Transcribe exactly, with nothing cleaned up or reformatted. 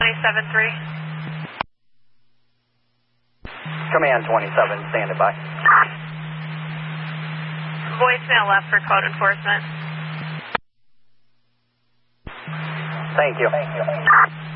twenty-seven three. Command twenty-seven, standing by. Voicemail left for code enforcement. Thank you. Thank you.